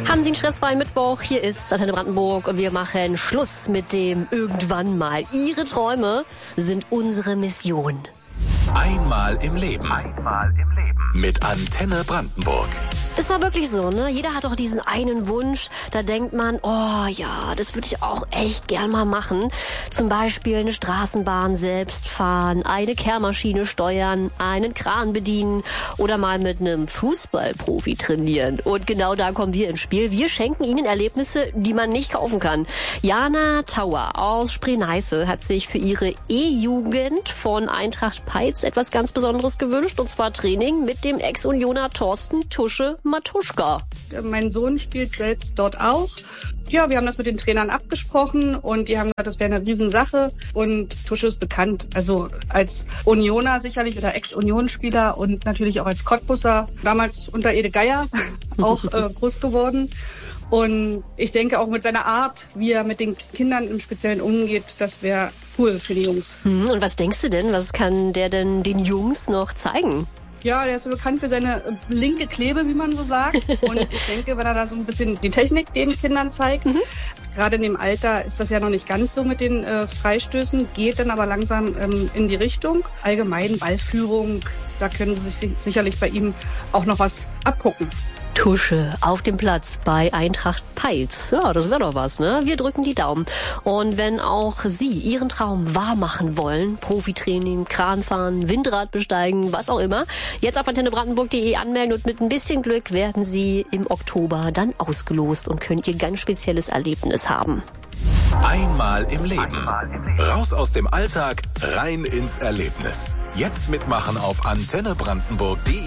Haben Sie einen stressfreien Mittwoch? Hier ist Antenne Brandenburg und wir machen Schluss mit dem irgendwann mal. Ihre Träume sind unsere Mission. Einmal im Leben. Mit Antenne Brandenburg. Ist doch wirklich so, ne? Jeder hat doch diesen einen Wunsch, da denkt man, oh ja, das würde ich auch echt gern mal machen. Zum Beispiel eine Straßenbahn selbst fahren, eine Kehrmaschine steuern, einen Kran bedienen oder mal mit einem Fußballprofi trainieren. Und genau da kommen wir ins Spiel. Wir schenken Ihnen Erlebnisse, die man nicht kaufen kann. Jana Tauer aus Spree-Neiße hat sich für ihre E-Jugend von Eintracht Peitz etwas ganz Besonderes gewünscht, und zwar Training mit dem Ex-Unioner Thorsten Tusche Matuschka. Mein Sohn spielt selbst dort auch. Ja, wir haben das mit den Trainern abgesprochen und die haben gesagt, das wäre eine Riesensache. Und Tusche ist bekannt, also als Unioner sicherlich oder Ex-Union-Spieler und natürlich auch als Cottbusser, damals unter Ede Geier auch groß geworden. Und ich denke auch mit seiner Art, wie er mit den Kindern im Speziellen umgeht, das wäre cool für die Jungs. Und was denkst du denn, was kann der denn den Jungs noch zeigen? Ja, der ist so bekannt für seine linke Klebe, wie man so sagt. Und ich denke, wenn er da so ein bisschen die Technik den Kindern zeigt, gerade in dem Alter ist das ja noch nicht ganz so mit den Freistößen, geht dann aber langsam in die Richtung. Allgemein Ballführung, da können sie sich sicherlich bei ihm auch noch was abgucken. Tusche auf dem Platz bei Eintracht Peitz. Ja, das wäre doch was, ne? Wir drücken die Daumen. Und wenn auch Sie Ihren Traum wahr machen wollen, Profitraining, Kranfahren, Windrad besteigen, was auch immer, jetzt auf antennebrandenburg.de anmelden und mit ein bisschen Glück werden Sie im Oktober dann ausgelost und können Ihr ganz spezielles Erlebnis haben. Einmal im Leben. Raus aus dem Alltag, rein ins Erlebnis. Jetzt mitmachen auf antennebrandenburg.de.